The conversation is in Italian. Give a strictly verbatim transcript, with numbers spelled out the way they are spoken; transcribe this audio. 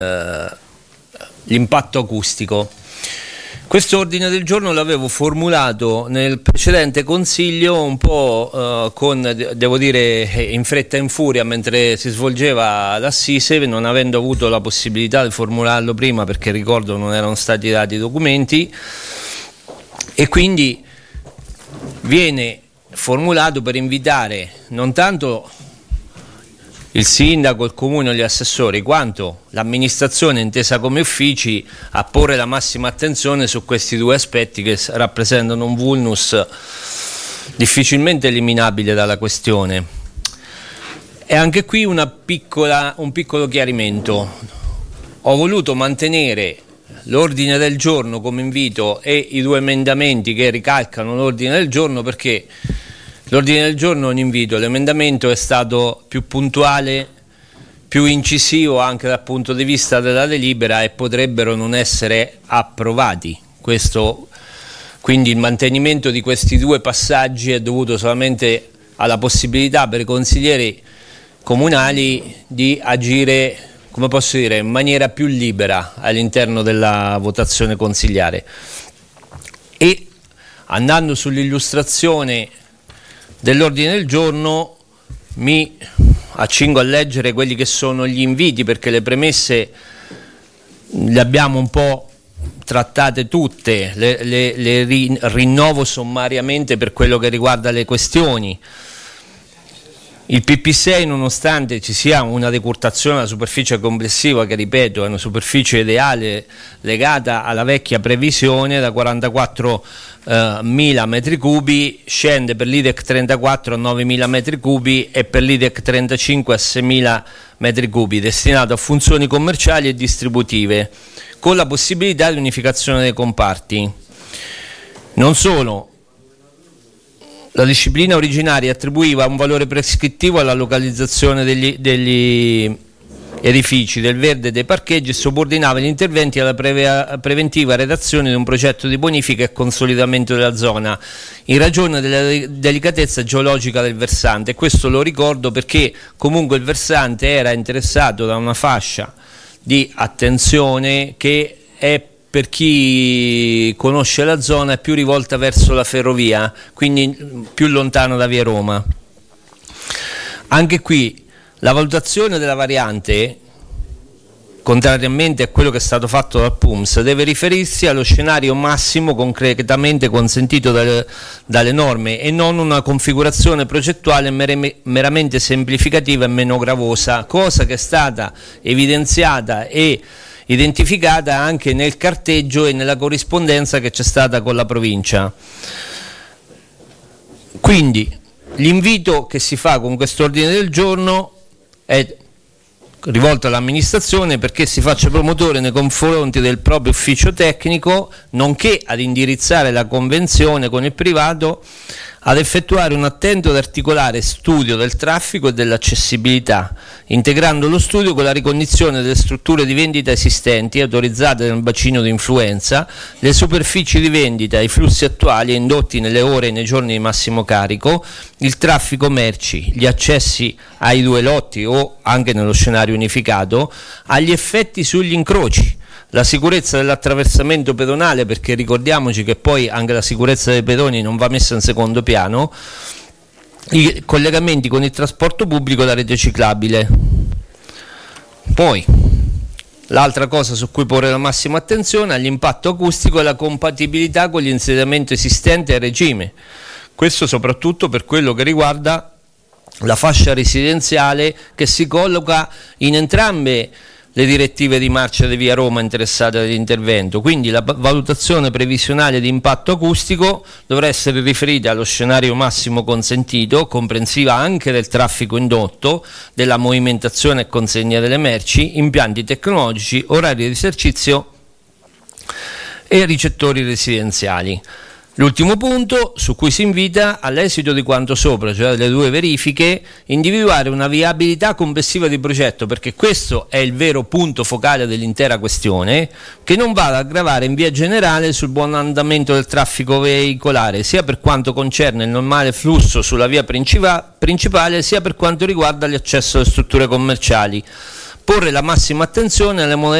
eh, l'impatto acustico. Questo ordine del giorno l'avevo formulato nel precedente consiglio un po' eh, con, devo dire, in fretta e in furia mentre si svolgeva l'assise, non avendo avuto la possibilità di formularlo prima perché ricordo non erano stati dati i documenti, e quindi viene formulato per invitare non tanto il sindaco, il comune o gli assessori, quanto l'amministrazione intesa come uffici a porre la massima attenzione su questi due aspetti che rappresentano un vulnus difficilmente eliminabile dalla questione. E anche qui una piccola, un piccolo chiarimento. Ho voluto mantenere l'ordine del giorno come invito e i due emendamenti che ricalcano l'ordine del giorno perché l'ordine del giorno è un invito, l'emendamento è stato più puntuale, più incisivo anche dal punto di vista della delibera e potrebbero non essere approvati. Questo, quindi il mantenimento di questi due passaggi è dovuto solamente alla possibilità per i consiglieri comunali di agire, come posso dire, in maniera più libera all'interno della votazione consigliare. E andando sull'illustrazione dell'ordine del giorno mi accingo a leggere quelli che sono gli inviti, perché le premesse le abbiamo un po' trattate tutte, le, le, le rinnovo sommariamente per quello che riguarda le questioni. Il P P sei, nonostante ci sia una decurtazione della superficie complessiva, che ripeto è una superficie ideale legata alla vecchia previsione da quarantaquattromila metri cubi, scende per l'I D E C trentaquattro a novemila metri cubi e per l'I D E C trentacinque a seimila metri cubi, destinato a funzioni commerciali e distributive, con la possibilità di unificazione dei comparti. Non solo, la disciplina originaria attribuiva un valore prescrittivo alla localizzazione degli, degli edifici, del verde e dei parcheggi e subordinava gli interventi alla preve, preventiva redazione di un progetto di bonifica e consolidamento della zona in ragione della delicatezza geologica del versante. E questo lo ricordo perché comunque il versante era interessato da una fascia di attenzione che è, per chi conosce la zona, è più rivolta verso la ferrovia, quindi più lontana da via Roma. Anche qui la valutazione della variante, contrariamente a quello che è stato fatto dal P U M S, deve riferirsi allo scenario massimo concretamente consentito dalle, dalle norme e non una configurazione progettuale mer- meramente semplificativa e meno gravosa, cosa che è stata evidenziata e identificata anche nel carteggio e nella corrispondenza che c'è stata con la provincia. Quindi l'invito che si fa con quest'ordine del giorno è rivolto all'amministrazione perché si faccia promotore nei confronti del proprio ufficio tecnico, nonché ad indirizzare la convenzione con il privato ad effettuare un attento ed articolare studio del traffico e dell'accessibilità, integrando lo studio con la ricognizione delle strutture di vendita esistenti autorizzate nel bacino di influenza, le superfici di vendita, i flussi attuali e indotti nelle ore e nei giorni di massimo carico, il traffico merci, gli accessi ai due lotti o anche nello scenario unificato, agli effetti sugli incroci, la sicurezza dell'attraversamento pedonale, perché ricordiamoci che poi anche la sicurezza dei pedoni non va messa in secondo piano, i collegamenti con il trasporto pubblico e la rete ciclabile. Poi l'altra cosa su cui porre la massima attenzione è l'impatto acustico e la compatibilità con l'insediamento esistente a regime, questo soprattutto per quello che riguarda la fascia residenziale che si colloca in entrambe le direttive di marcia di via Roma interessate dall'intervento. Quindi la valutazione previsionale di impatto acustico dovrà essere riferita allo scenario massimo consentito, comprensiva anche del traffico indotto, della movimentazione e consegna delle merci, impianti tecnologici, orari di esercizio e ricettori residenziali. L'ultimo punto su cui si invita, all'esito di quanto sopra, cioè delle due verifiche, individuare una viabilità complessiva di progetto, perché questo è il vero punto focale dell'intera questione, che non va ad aggravare in via generale sul buon andamento del traffico veicolare, sia per quanto concerne il normale flusso sulla via principale, sia per quanto riguarda l'accesso alle strutture commerciali, porre la massima attenzione alle